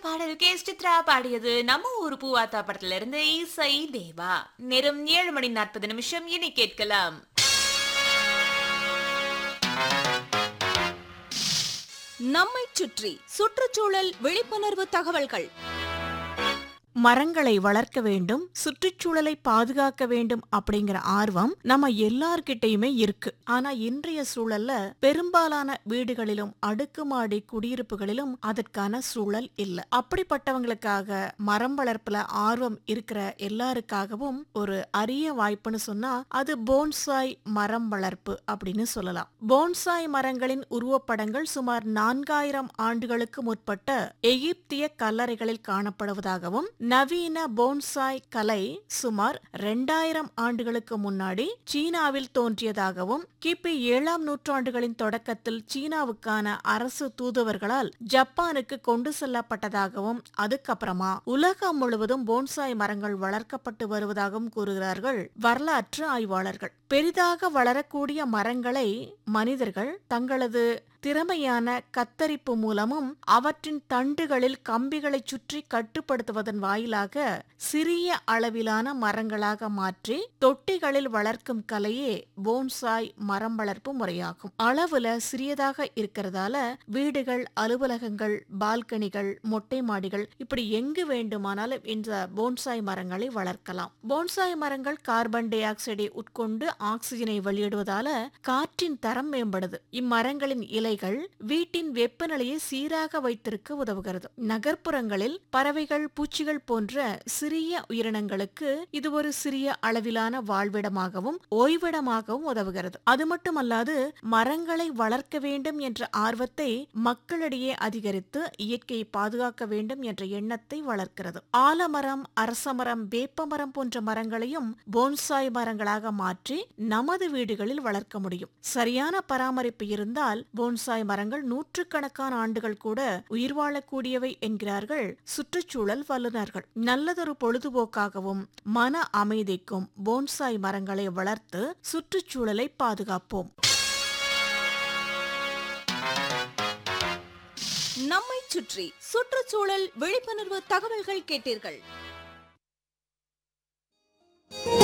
பாடல் கே சித்ரா பாடியது நம்ம ஊரு பூவாத்தா படத்துல இருந்து இசை தேவா. நேரம் 7:40 இனி கேட்கலாம். நம்மைச் சுற்றி சுற்றுச்சூழல் விழிப்புணர்வு தகவல்கள். மரங்களை வளர்க்க வேண்டும், சுற்றுச்சூழலை பாதுகாக்க வேண்டும் அப்படிங்கிற ஆர்வம் நம்ம எல்லார்கிட்டயுமே இருக்கு. ஆனா இன்றைய சூழல்ல பெரும்பாலான வீடுகளிலும் அடுக்குமாடி குடியிருப்புகளிலும் அதற்கான சூழல் இல்ல. அப்படிப்பட்டவங்களுக்காக மரம் வளர்ப்புல ஆர்வம் இருக்கிற எல்லாருக்காகவும் ஒரு அரிய வாய்ப்புன்னு சொன்னா அது போன்சாய் மரம் வளர்ப்பு அப்படின்னு சொல்லலாம். போன்சாய் மரங்களின் உருவப்படங்கள் சுமார் 4000 ஆண்டுகளுக்கு முற்பட்ட எகிப்திய கல்லறைகளில் காணப்படுவதாகவும், நவீன போன்சாய் கலை சுமார் 2000 ஆண்டுகளுக்கு முன்னாடி சீனாவில் தோன்றியதாகவும், கிபி 7ஆம் நூற்றாண்டுகளின் தொடக்கத்தில் சீனாவுக்கான அரசு தூதுவர்களால் ஜப்பானுக்கு கொண்டு செல்லப்பட்டதாகவும், அதுக்கப்புறமா உலகம் முழுவதும் போன்சாய் மரங்கள் வளர்க்கப்பட்டு வருவதாகவும் கூறுகிறார்கள் வரலாற்று ஆய்வாளர்கள். பெரிதாக வளரக்கூடிய மரங்களை மனிதர்கள் தங்களது திறமையான கத்தரிப்பு மூலமும் அவற்றின் தண்டுகளில் கம்பிகளை சுற்றி கட்டுப்படுத்துவதன் வாயிலாக சிறிய அளவிலான மரங்களாக மாற்றி தொட்டிகளில் வளர்க்கும் கலையே போன்சாய் மரம் வளர்ப்பு முறையாகும். அளவுல சிறியதாக இருக்கிறதால வீடுகள், அலுவலகங்கள், பால்கனிகள், மொட்டை மாடிகள் இப்படி எங்கு வேண்டுமானாலும் இந்த போன்சாய் மரங்களை வளர்க்கலாம். போன்சாய் மரங்கள் கார்பன் டை ஆக்சைடை உட்கொண்டு ஆக்சிஜனை வெளியிடுவதால காற்றின் தரம் மேம்படுது. இம்மரங்களின் இலைகள் வீட்டின் வெப்பநிலையை சீராக வைத்திருக்க உதவுகிறது. நகர்ப்புறங்களில் பறவைகள், பூச்சிகள் போன்ற சிறிய உயிரினங்களுக்கு இது ஒரு சிறிய அளவிலான வாழ்விடமாகவும் ஓய்விடமாகவும் உதவுகிறது. அது மட்டுமல்லாது மரங்களை வளர்க்க வேண்டும் என்ற ஆர்வத்தை மக்களிடையே அதிகரித்து இயற்கையை பாதுகாக்க வேண்டும் என்ற எண்ணத்தை வளர்க்கிறது. ஆலமரம், அரசமரம், வேப்பமரம் போன்ற மரங்களையும் போன்சாய் மரங்களாக மாற்றி நமது வீடுகளில் வளர்க்க முடியும். சரியான பராமரிப்பு இருந்தால் போன்சாய் மரங்கள் நூற்றுக்கணக்கான ஆண்டுகள் கூட உயிர் வாழக்கூடியவை என்கிறார்கள் சுற்றுச்சூழல் வல்லுநர்கள். நல்லதொரு பொழுதுபோக்காகவும் மன அமைதிக்கும் போன்சாய் மரங்களை வளர்த்து சுற்றுச்சூழலை பாதுகாப்போம். நம்மைச் சுற்றி சுற்றுச்சூழல் விழிப்புணர்வு தகவல்கள் கேட்டீர்கள்.